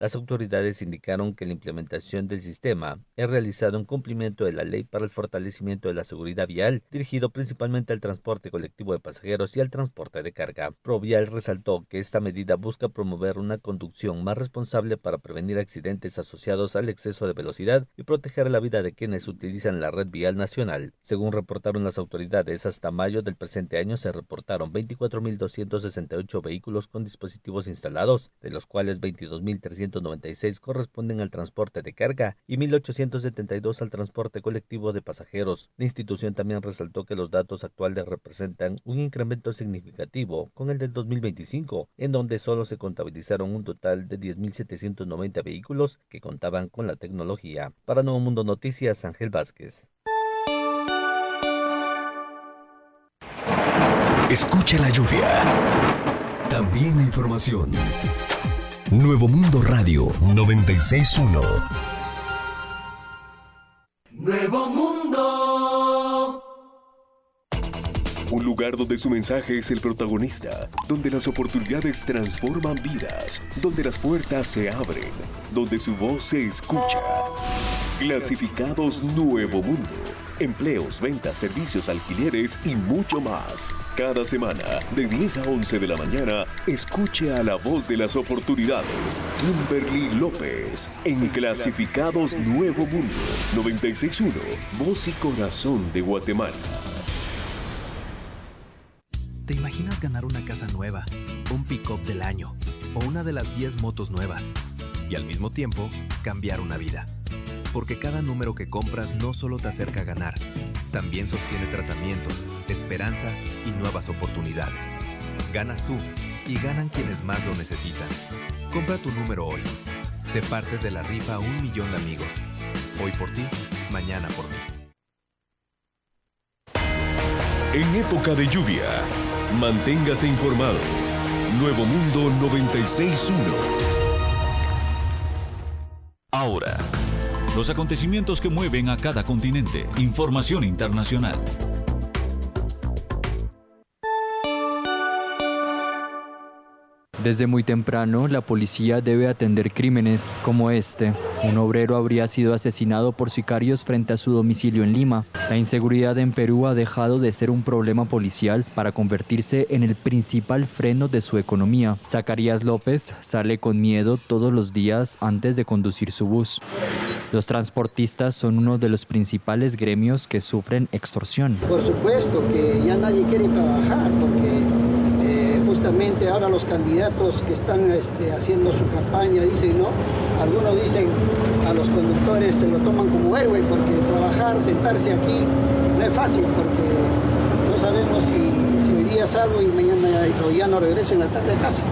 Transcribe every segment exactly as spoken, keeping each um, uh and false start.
Las autoridades indicaron que la implementación del sistema es realizado en cumplimiento de la Ley para el Fortalecimiento de la Seguridad Vial, dirigido principalmente al transporte colectivo de pasajeros y al transporte de carga. Provial resaltó que esta medida busca promover una conducción más responsable para prevenir accidentes asociados al exceso de velocidad y proteger la vida de quienes utilizan la red vial nacional. Según reportaron las autoridades, hasta mayo del presente año se reportaron veinticuatro mil doscientos sesenta y ocho vehículos con dispositivos instalados, de los cuales veintidós mil trescientos noventa y seis corresponden al transporte de carga y mil ochocientos setenta y dos al transporte colectivo de pasajeros. La institución también resaltó que los datos actuales representan un incremento significativo con el del dos mil veinticinco, en donde solo se contabilizaron un total de diez mil setecientos noventa vehículos que contaban con la tecnología. Para Nuevo Mundo Noticias, Ángel Vázquez. Escucha la lluvia. También la información. Nuevo Mundo Radio noventa y seis punto uno. Nuevo Mundo. Un lugar donde su mensaje es el protagonista, donde las oportunidades transforman vidas, donde las puertas se abren, donde su voz se escucha. Clasificados Nuevo Mundo. Empleos, ventas, servicios, alquileres y mucho más. Cada semana, de diez a once de la mañana, escuche a la voz de las oportunidades, Kimberly López, en Clasificados Nuevo Mundo, noventa y seis punto uno, voz y corazón de Guatemala. ¿Te imaginas ganar una casa nueva, un pick-up del año o una de las diez motos nuevas? Y al mismo tiempo, cambiar una vida. Porque cada número que compras no solo te acerca a ganar, también sostiene tratamientos, esperanza y nuevas oportunidades. Ganas tú y ganan quienes más lo necesitan. Compra tu número hoy. Sé parte de la rifa a un millón de amigos. Hoy por ti, mañana por mí. En época de lluvia, manténgase informado. Nuevo Mundo noventa y seis punto uno. Ahora, los acontecimientos que mueven a cada continente. Información internacional. Desde muy temprano, la policía debe atender crímenes como este. Un obrero habría sido asesinado por sicarios frente a su domicilio en Lima. La inseguridad en Perú ha dejado de ser un problema policial para convertirse en el principal freno de su economía. Zacarías López sale con miedo todos los días antes de conducir su bus. Los transportistas son uno de los principales gremios que sufren extorsión. Por supuesto que ya nadie quiere trabajar porque eh, justamente ahora los candidatos que están este, haciendo su campaña dicen, ¿no? Algunos dicen a los conductores se lo toman como héroe porque trabajar, sentarse aquí no es fácil porque no sabemos si, si hoy día salgo y mañana o ya no regreso en la tarde a casa.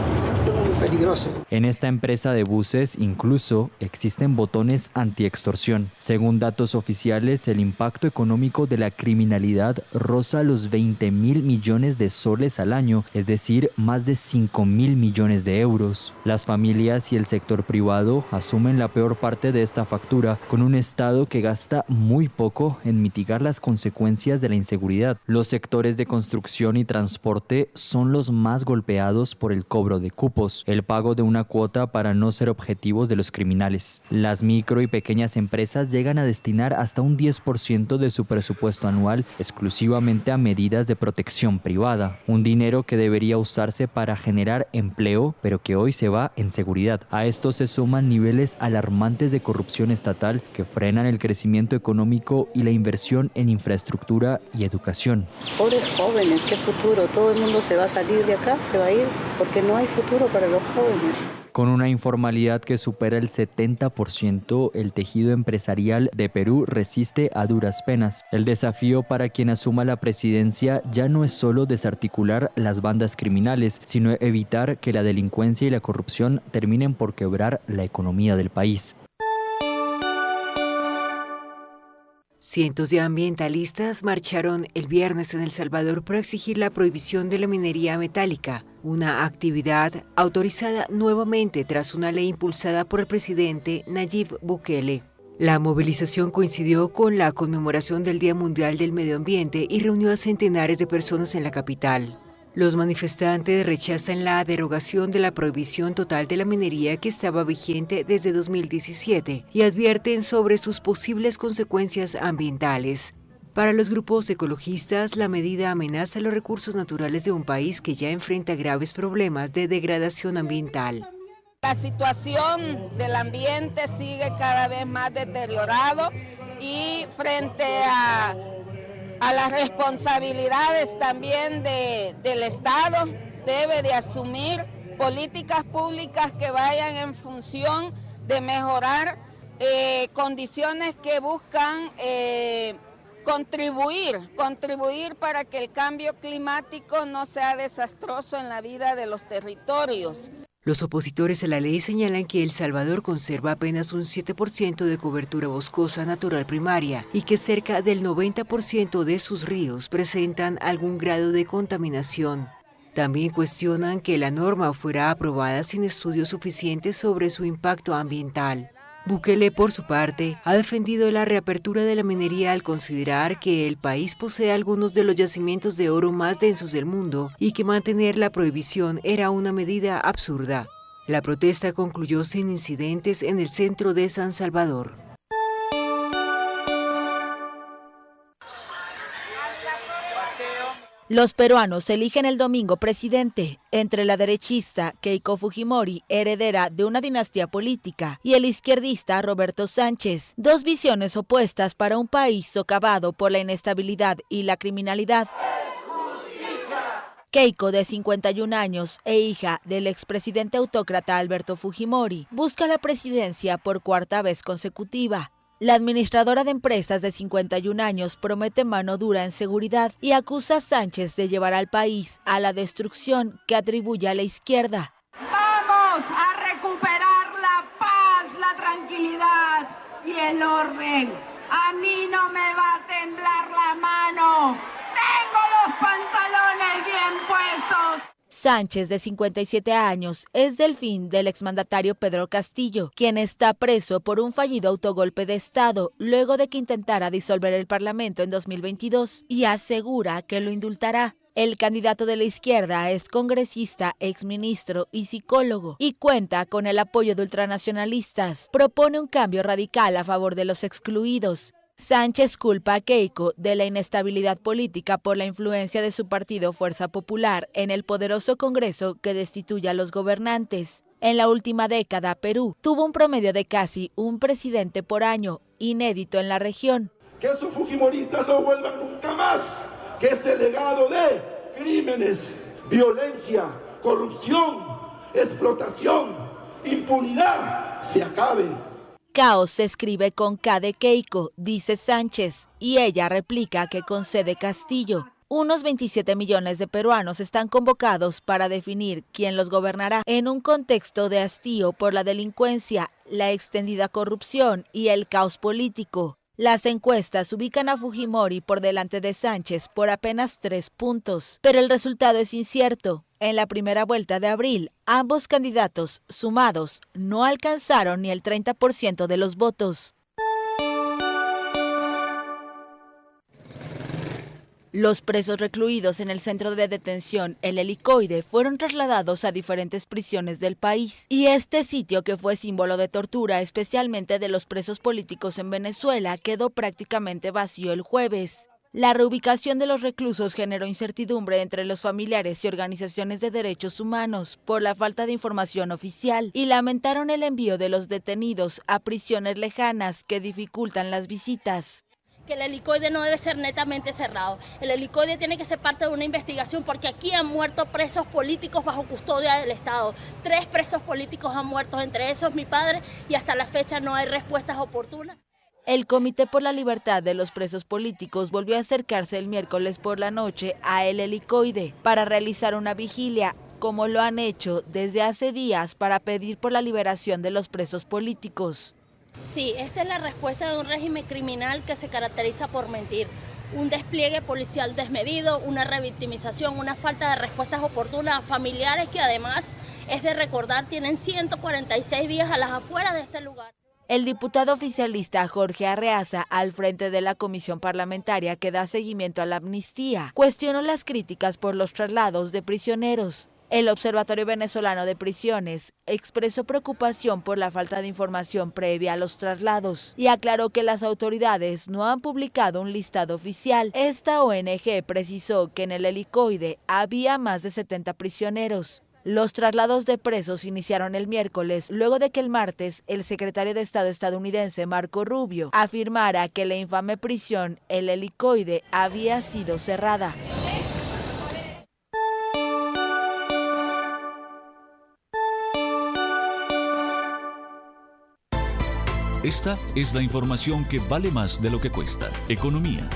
Peligroso. En esta empresa de buses incluso existen botones anti-extorsión. Según datos oficiales, el impacto económico de la criminalidad roza los veinte mil millones de soles al año, es decir, más de cinco mil millones de euros. Las familias y el sector privado asumen la peor parte de esta factura, con un Estado que gasta muy poco en mitigar las consecuencias de la inseguridad. Los sectores de construcción y transporte son los más golpeados por el cobro de cupos, el pago de una cuota para no ser objetivos de los criminales. Las micro y pequeñas empresas llegan a destinar hasta un diez por ciento de su presupuesto anual exclusivamente a medidas de protección privada, un dinero que debería usarse para generar empleo, pero que hoy se va en seguridad. A esto se suman niveles alarmantes de corrupción estatal que frenan el crecimiento económico y la inversión en infraestructura y educación. Pobres jóvenes, qué futuro, todo el mundo se va a salir de acá, se va a ir, porque no hay futuro para los jóvenes. Con una informalidad que supera el setenta por ciento, el tejido empresarial de Perú resiste a duras penas. El desafío para quien asuma la presidencia ya no es solo desarticular las bandas criminales, sino evitar que la delincuencia y la corrupción terminen por quebrar la economía del país. Cientos de ambientalistas marcharon el viernes en El Salvador para exigir la prohibición de la minería metálica, una actividad autorizada nuevamente tras una ley impulsada por el presidente Nayib Bukele. La movilización coincidió con la conmemoración del Día Mundial del Medio Ambiente y reunió a centenares de personas en la capital. Los manifestantes rechazan la derogación de la prohibición total de la minería que estaba vigente desde dos mil diecisiete y advierten sobre sus posibles consecuencias ambientales. Para los grupos ecologistas, la medida amenaza los recursos naturales de un país que ya enfrenta graves problemas de degradación ambiental. La situación del ambiente sigue cada vez más deteriorado y frente a a las responsabilidades también de, del Estado, debe de asumir políticas públicas que vayan en función de mejorar eh, condiciones que buscan eh, contribuir, contribuir para que el cambio climático no sea desastroso en la vida de los territorios. Los opositores a la ley señalan que El Salvador conserva apenas un siete por ciento de cobertura boscosa natural primaria y que cerca del noventa por ciento de sus ríos presentan algún grado de contaminación. También cuestionan que la norma fuera aprobada sin estudios suficientes sobre su impacto ambiental. Bukele, por su parte, ha defendido la reapertura de la minería al considerar que el país posee algunos de los yacimientos de oro más densos del mundo y que mantener la prohibición era una medida absurda. La protesta concluyó sin incidentes en el centro de San Salvador. Los peruanos eligen el domingo presidente entre la derechista Keiko Fujimori, heredera de una dinastía política, y el izquierdista Roberto Sánchez, dos visiones opuestas para un país socavado por la inestabilidad y la criminalidad. Keiko, de cincuenta y un años e hija del expresidente autócrata Alberto Fujimori, busca la presidencia por cuarta vez consecutiva. La administradora de empresas de cincuenta y un años promete mano dura en seguridad y acusa a Sánchez de llevar al país a la destrucción que atribuye a la izquierda. Vamos a recuperar la paz, la tranquilidad y el orden. A mí no me va a temblar la mano. Tengo los pantalones bien puestos. Sánchez, de cincuenta y siete años, es delfín del exmandatario Pedro Castillo, quien está preso por un fallido autogolpe de Estado luego de que intentara disolver el Parlamento en dos mil veintidós y asegura que lo indultará. El candidato de la izquierda es congresista, exministro y psicólogo y cuenta con el apoyo de ultranacionalistas. Propone un cambio radical a favor de los excluidos. Sánchez culpa a Keiko de la inestabilidad política por la influencia de su partido Fuerza Popular en el poderoso Congreso que destituye a los gobernantes. En la última década, Perú tuvo un promedio de casi un presidente por año, inédito en la región. Que esos fujimoristas no vuelvan nunca más, que ese legado de crímenes, violencia, corrupción, explotación, impunidad se acabe. Caos se escribe con K de Keiko, dice Sánchez, y ella replica que con C de Castillo. Unos veintisiete millones de peruanos están convocados para definir quién los gobernará en un contexto de hastío por la delincuencia, la extendida corrupción y el caos político. Las encuestas ubican a Fujimori por delante de Sánchez por apenas tres puntos, pero el resultado es incierto. En la primera vuelta de abril, ambos candidatos sumados no alcanzaron ni el treinta por ciento de los votos. Los presos recluidos en el centro de detención El Helicoide fueron trasladados a diferentes prisiones del país. Y este sitio, que fue símbolo de tortura, especialmente de los presos políticos en Venezuela, quedó prácticamente vacío el jueves. La reubicación de los reclusos generó incertidumbre entre los familiares y organizaciones de derechos humanos por la falta de información oficial y lamentaron el envío de los detenidos a prisiones lejanas que dificultan las visitas. Que el helicoide no debe ser netamente cerrado. El helicoide tiene que ser parte de una investigación porque aquí han muerto presos políticos bajo custodia del Estado. Tres presos políticos han muerto, entre esos mi padre, y hasta la fecha no hay respuestas oportunas. El Comité por la Libertad de los Presos Políticos volvió a acercarse el miércoles por la noche a El Helicoide para realizar una vigilia, como lo han hecho desde hace días para pedir por la liberación de los presos políticos. Sí, esta es la respuesta de un régimen criminal que se caracteriza por mentir. Un despliegue policial desmedido, una revictimización, una falta de respuestas oportunas a familiares que además, es de recordar, tienen ciento cuarenta y seis días a las afueras de este lugar. El diputado oficialista Jorge Arreaza, al frente de la comisión parlamentaria que da seguimiento a la amnistía, cuestionó las críticas por los traslados de prisioneros. El Observatorio Venezolano de Prisiones expresó preocupación por la falta de información previa a los traslados y aclaró que las autoridades no han publicado un listado oficial. Esta O N G precisó que en el helicoide había más de setenta prisioneros. Los traslados de presos iniciaron el miércoles, luego de que el martes el secretario de Estado estadounidense Marco Rubio afirmara que la infame prisión El Helicoide había sido cerrada. Esta es la información que vale más de lo que cuesta. Economía.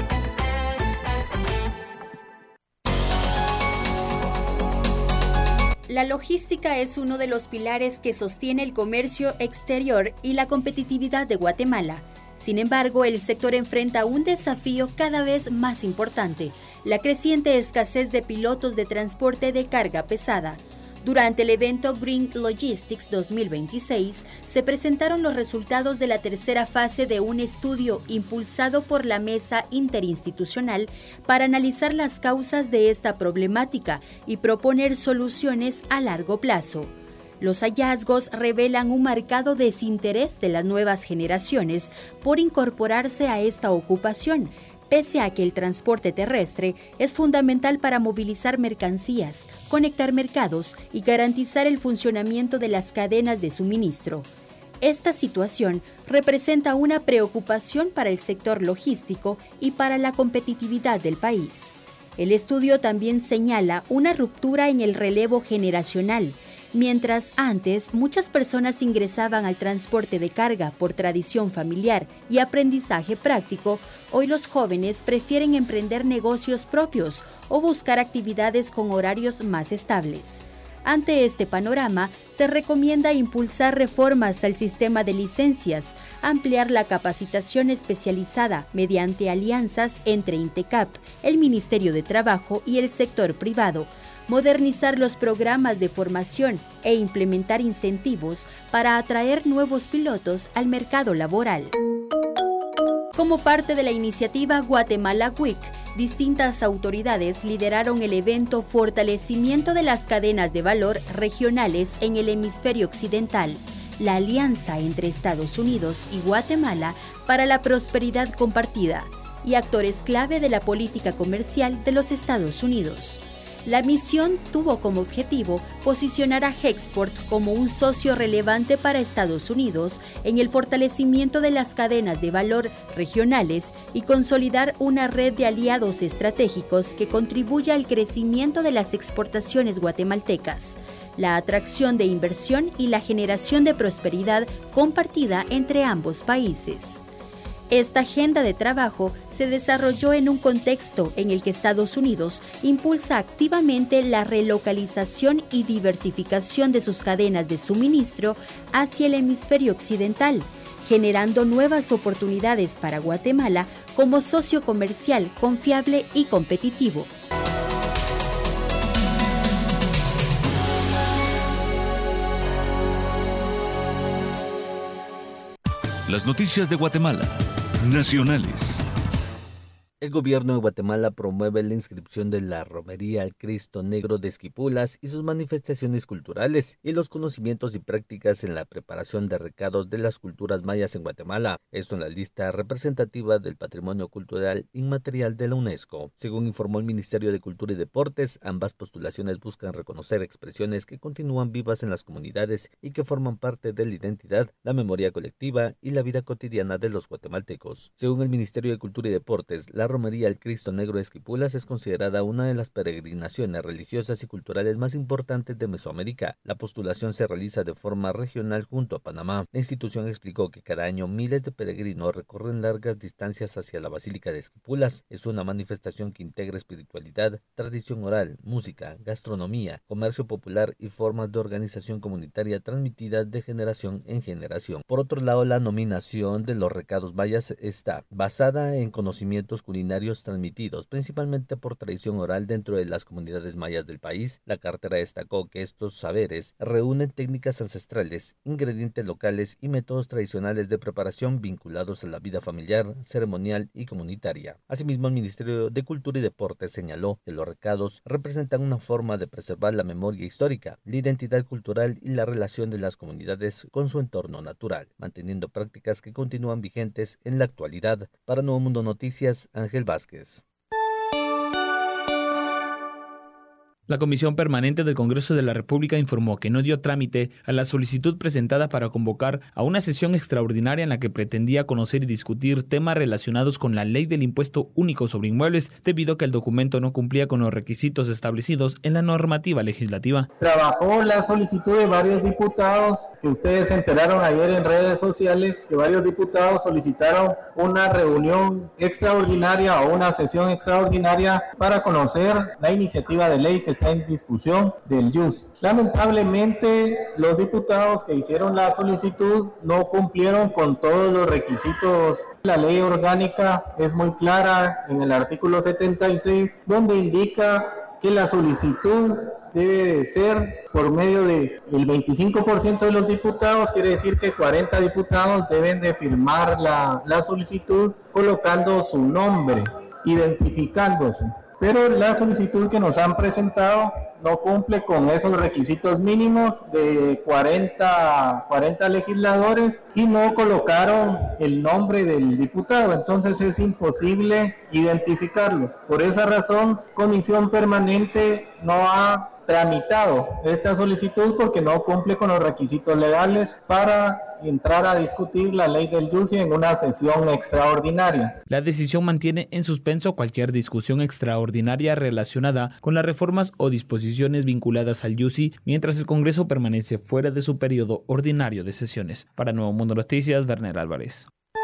La logística es uno de los pilares que sostiene el comercio exterior y la competitividad de Guatemala. Sin embargo, el sector enfrenta un desafío cada vez más importante, la creciente escasez de pilotos de transporte de carga pesada. Durante el evento Green Logistics dos mil veintiséis, se presentaron los resultados de la tercera fase de un estudio impulsado por la Mesa Interinstitucional para analizar las causas de esta problemática y proponer soluciones a largo plazo. Los hallazgos revelan un marcado desinterés de las nuevas generaciones por incorporarse a esta ocupación, pese a que el transporte terrestre es fundamental para movilizar mercancías, conectar mercados y garantizar el funcionamiento de las cadenas de suministro. Esta situación representa una preocupación para el sector logístico y para la competitividad del país. El estudio también señala una ruptura en el relevo generacional. Mientras antes muchas personas ingresaban al transporte de carga por tradición familiar y aprendizaje práctico, hoy los jóvenes prefieren emprender negocios propios o buscar actividades con horarios más estables. Ante este panorama, se recomienda impulsar reformas al sistema de licencias, ampliar la capacitación especializada mediante alianzas entre INTECAP, el Ministerio de Trabajo y el sector privado, modernizar los programas de formación e implementar incentivos para atraer nuevos pilotos al mercado laboral. Como parte de la iniciativa Guatemala Week, distintas autoridades lideraron el evento Fortalecimiento de las cadenas de valor regionales en el hemisferio occidental, la alianza entre Estados Unidos y Guatemala para la prosperidad compartida, y actores clave de la política comercial de los Estados Unidos. La misión tuvo como objetivo posicionar a Gexport como un socio relevante para Estados Unidos en el fortalecimiento de las cadenas de valor regionales y consolidar una red de aliados estratégicos que contribuya al crecimiento de las exportaciones guatemaltecas, la atracción de inversión y la generación de prosperidad compartida entre ambos países. Esta agenda de trabajo se desarrolló en un contexto en el que Estados Unidos impulsa activamente la relocalización y diversificación de sus cadenas de suministro hacia el hemisferio occidental, generando nuevas oportunidades para Guatemala como socio comercial confiable y competitivo. Las noticias de Guatemala. Nacionales. El gobierno de Guatemala promueve la inscripción de la romería al Cristo Negro de Esquipulas y sus manifestaciones culturales y los conocimientos y prácticas en la preparación de recados de las culturas mayas en Guatemala. Esto en la lista representativa del Patrimonio Cultural Inmaterial de la UNESCO. Según informó el Ministerio de Cultura y Deportes, ambas postulaciones buscan reconocer expresiones que continúan vivas en las comunidades y que forman parte de la identidad, la memoria colectiva y la vida cotidiana de los guatemaltecos. Según el Ministerio de Cultura y Deportes, la romería al Cristo Negro de Esquipulas es considerada una de las peregrinaciones religiosas y culturales más importantes de Mesoamérica. La postulación se realiza de forma regional junto a Panamá. La institución explicó que cada año miles de peregrinos recorren largas distancias hacia la Basílica de Esquipulas. Es una manifestación que integra espiritualidad, tradición oral, música, gastronomía, comercio popular y formas de organización comunitaria transmitidas de generación en generación. Por otro lado, la nominación de los recados mayas está basada en conocimientos culturales culinarios transmitidos principalmente por tradición oral dentro de las comunidades mayas del país. La cartera destacó que estos saberes reúnen técnicas ancestrales, ingredientes locales y métodos tradicionales de preparación vinculados a la vida familiar, ceremonial y comunitaria. Asimismo, el Ministerio de Cultura y Deportes señaló que los recados representan una forma de preservar la memoria histórica, la identidad cultural y la relación de las comunidades con su entorno natural, manteniendo prácticas que continúan vigentes en la actualidad. Para Nuevo Mundo Noticias, Ángel Vázquez. La Comisión Permanente del Congreso de la República informó que no dio trámite a la solicitud presentada para convocar a una sesión extraordinaria en la que pretendía conocer y discutir temas relacionados con la ley del impuesto único sobre inmuebles, debido a que el documento no cumplía con los requisitos establecidos en la normativa legislativa. Trabajó la solicitud de varios diputados, que ustedes se enteraron ayer en redes sociales, que varios diputados solicitaron una reunión extraordinaria o una sesión extraordinaria para conocer la iniciativa de ley que está en discusión del Y U S. Lamentablemente, los diputados que hicieron la solicitud no cumplieron con todos los requisitos. La ley orgánica es muy clara en el artículo setenta y seis, donde indica que la solicitud debe de ser por medio del veinticinco por ciento de los diputados, quiere decir que cuarenta diputados deben de firmar la, la solicitud colocando su nombre, identificándose. Pero la solicitud que nos han presentado no cumple con esos requisitos mínimos de cuarenta, cuarenta legisladores y no colocaron el nombre del diputado, entonces es imposible identificarlos. Por esa razón, Comisión Permanente no ha tramitado esta solicitud porque no cumple con los requisitos legales para entrar a discutir la ley del Y U S I en una sesión extraordinaria. La decisión mantiene en suspenso cualquier discusión extraordinaria relacionada con las reformas o disposiciones vinculadas al Y U S I mientras el Congreso permanece fuera de su periodo ordinario de sesiones. Para Nuevo Mundo Noticias, Werner Álvarez.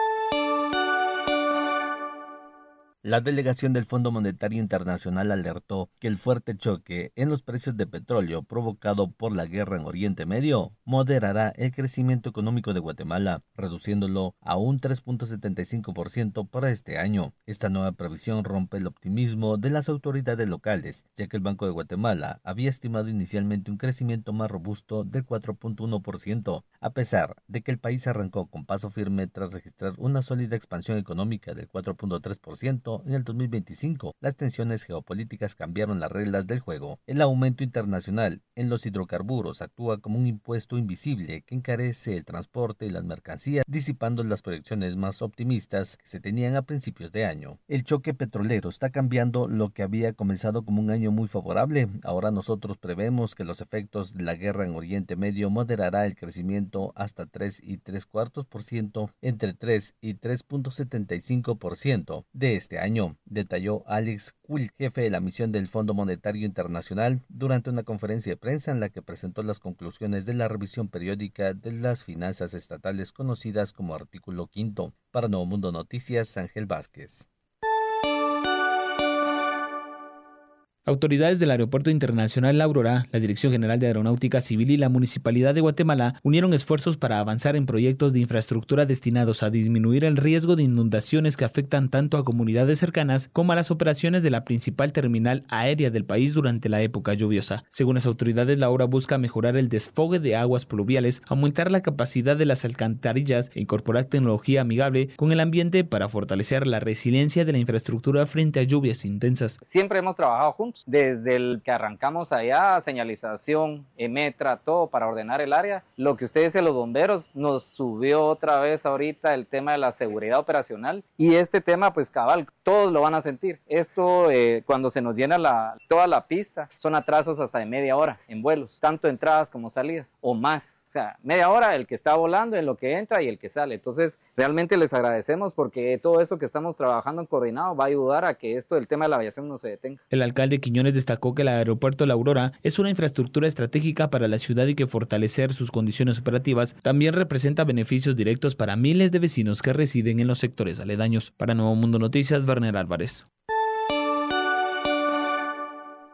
La delegación del Fondo Monetario Internacional alertó que el fuerte choque en los precios de petróleo provocado por la guerra en Oriente Medio moderará el crecimiento económico de Guatemala, reduciéndolo a un tres punto setenta y cinco por ciento para este año. Esta nueva previsión rompe el optimismo de las autoridades locales, ya que el Banco de Guatemala había estimado inicialmente un crecimiento más robusto del cuatro punto uno por ciento, a pesar de que el país arrancó con paso firme tras registrar una sólida expansión económica del cuatro punto tres por ciento en el dos mil veinticinco. Las tensiones geopolíticas cambiaron las reglas del juego. El aumento internacional en los hidrocarburos actúa como un impuesto invisible que encarece el transporte y las mercancías, disipando las proyecciones más optimistas que se tenían a principios de año. El choque petrolero está cambiando lo que había comenzado como un año muy favorable. Ahora nosotros prevemos que los efectos de la guerra en Oriente Medio moderará el crecimiento hasta tres y tres cuartos por ciento, entre tres y tres punto setenta y cinco por ciento de este año, detalló Alex Quill, jefe de la misión del Fondo Monetario Internacional, durante una conferencia de prensa en la que presentó las conclusiones de la revisión periódica de las finanzas estatales conocidas como Artículo Quinto. Para Nuevo Mundo Noticias, Ángel Vázquez. Autoridades del Aeropuerto Internacional La Aurora, la Dirección General de Aeronáutica Civil y la Municipalidad de Guatemala unieron esfuerzos para avanzar en proyectos de infraestructura destinados a disminuir el riesgo de inundaciones que afectan tanto a comunidades cercanas como a las operaciones de la principal terminal aérea del país durante la época lluviosa. Según las autoridades, la obra busca mejorar el desfogue de aguas pluviales, aumentar la capacidad de las alcantarillas e incorporar tecnología amigable con el ambiente para fortalecer la resiliencia de la infraestructura frente a lluvias intensas. Siempre hemos trabajado juntos. Desde el que arrancamos allá, señalización, Emetra, todo para ordenar el área. Lo que ustedes dicen, los bomberos, nos subió otra vez ahorita el tema de la seguridad operacional. Y este tema, pues cabal, todos lo van a sentir. Esto, eh, cuando se nos llena la, toda la pista, son atrasos hasta de media hora en vuelos, tanto entradas como salidas, o más. O sea, media hora el que está volando, en lo que entra y el que sale. Entonces, realmente les agradecemos porque todo eso que estamos trabajando en coordinado va a ayudar a que esto, el tema de la aviación, no se detenga. El alcalde Quiñones destacó que el aeropuerto La Aurora es una infraestructura estratégica para la ciudad y que fortalecer sus condiciones operativas también representa beneficios directos para miles de vecinos que residen en los sectores aledaños. Para Nuevo Mundo Noticias, Werner Álvarez.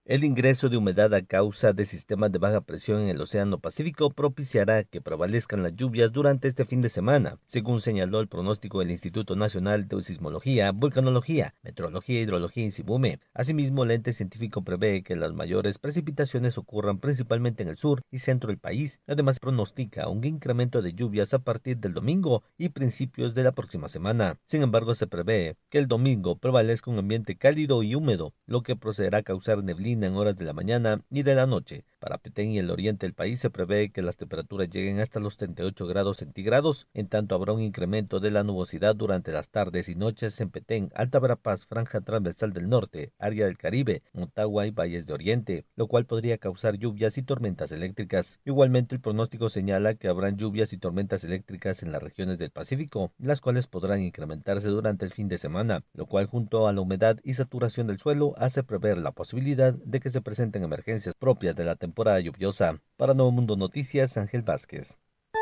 El ingreso de humedad a causa de sistemas de baja presión en el Océano Pacífico propiciará que prevalezcan las lluvias durante este fin de semana, según señaló el pronóstico del Instituto Nacional de Sismología, Vulcanología, Meteorología, Hidrología y Insibume. Asimismo, el ente científico prevé que las mayores precipitaciones ocurran principalmente en el sur y centro del país. Además, pronostica un incremento de lluvias a partir del domingo y principios de la próxima semana. Sin embargo, se prevé que el domingo prevalezca un ambiente cálido y húmedo, lo que procederá a causar neblina en horas de la mañana y de la noche. Para Petén y el oriente del país se prevé que las temperaturas lleguen hasta los treinta y ocho grados centígrados, en tanto habrá un incremento de la nubosidad durante las tardes y noches en Petén, Alta Verapaz, Franja Transversal del Norte, área del Caribe, Motagua y Valles de Oriente, lo cual podría causar lluvias y tormentas eléctricas. Igualmente, el pronóstico señala que habrán lluvias y tormentas eléctricas en las regiones del Pacífico, las cuales podrán incrementarse durante el fin de semana, lo cual junto a la humedad y saturación del suelo hace prever la posibilidad de que se presenten emergencias propias de la temporada lluviosa. Para Nuevo Mundo Noticias, Ángel Vázquez.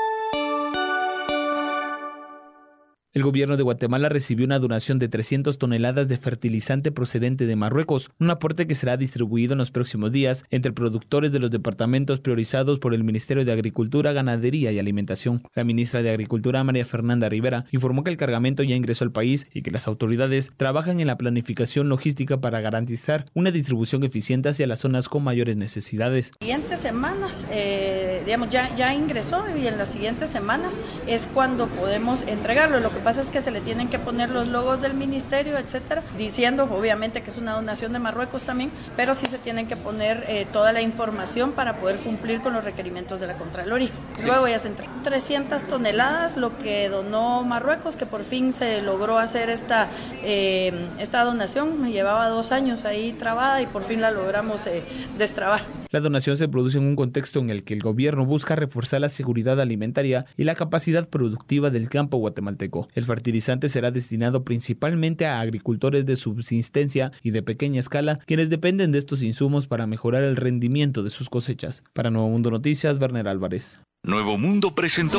El gobierno de Guatemala recibió una donación de trescientas toneladas de fertilizante procedente de Marruecos, un aporte que será distribuido en los próximos días entre productores de los departamentos priorizados por el Ministerio de Agricultura, Ganadería y Alimentación. La ministra de Agricultura, María Fernanda Rivera, informó que el cargamento ya ingresó al país y que las autoridades trabajan en la planificación logística para garantizar una distribución eficiente hacia las zonas con mayores necesidades. En las siguientes semanas, eh, digamos, ya, ya ingresó y en las siguientes semanas es cuando podemos entregarlo. Lo que pasa es que se le tienen que poner los logos del ministerio, etcétera, diciendo obviamente que es una donación de Marruecos también, pero sí se tienen que poner eh, toda la información para poder cumplir con los requerimientos de la Contraloría. Luego ya se entregó trescientas toneladas, lo que donó Marruecos, que por fin se logró hacer esta, eh, esta donación. Me llevaba dos años ahí trabada y por fin la logramos eh, destrabar. La donación se produce en un contexto en el que el gobierno busca reforzar la seguridad alimentaria y la capacidad productiva del campo guatemalteco. El fertilizante será destinado principalmente a agricultores de subsistencia y de pequeña escala, quienes dependen de estos insumos para mejorar el rendimiento de sus cosechas. Para Nuevo Mundo Noticias, Werner Álvarez. Nuevo Mundo presentó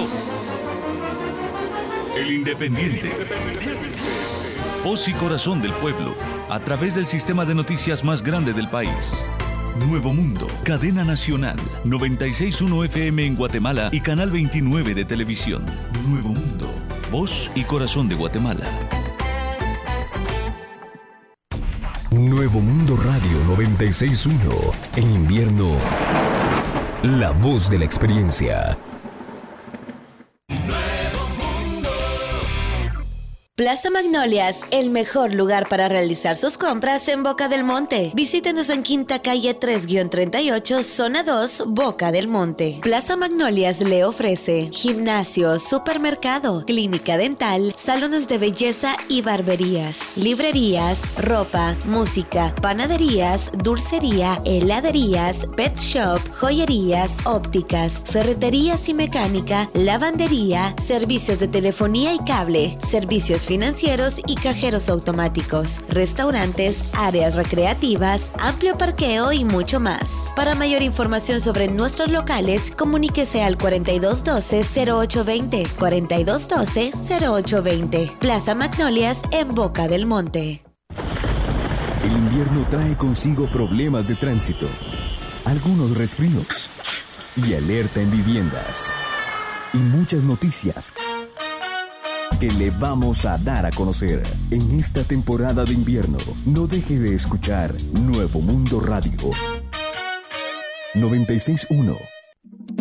El Independiente. Voz y corazón del pueblo, a través del sistema de noticias más grande del país. Nuevo Mundo, cadena nacional, noventa y seis punto uno F M en Guatemala y canal veintinueve de televisión. Nuevo Mundo, voz y corazón de Guatemala. Nuevo Mundo Radio noventa y seis punto uno. En invierno, la voz de la experiencia. Plaza Magnolias, el mejor lugar para realizar sus compras en Boca del Monte. Visítenos en Quinta Calle tres guión treinta y ocho, Zona dos, Boca del Monte. Plaza Magnolias le ofrece gimnasio, supermercado, clínica dental, salones de belleza y barberías, librerías, ropa, música, panaderías, dulcería, heladerías, pet shop, joyerías, ópticas, ferreterías y mecánica, lavandería, servicios de telefonía y cable, servicios financieros y cajeros automáticos, restaurantes, áreas recreativas, amplio parqueo y mucho más. Para mayor información sobre nuestros locales, comuníquese al cuarenta y dos doce, cero ocho veinte, cuarenta y dos doce, cero ocho veinte. Plaza Magnolias en Boca del Monte. El invierno trae consigo problemas de tránsito, algunos resfríos y alerta en viviendas y muchas noticias que le vamos a dar a conocer en esta temporada de invierno. No deje de escuchar Nuevo Mundo Radio noventa y seis punto uno.